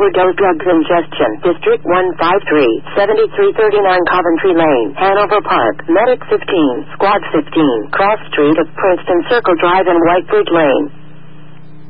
overdose drugs ingestion. District 153, 7339 Coventry Lane, Hanover Park, Medic 15, Squad 15, Cross Street of Princeton Circle Drive and Whitebridge Lane.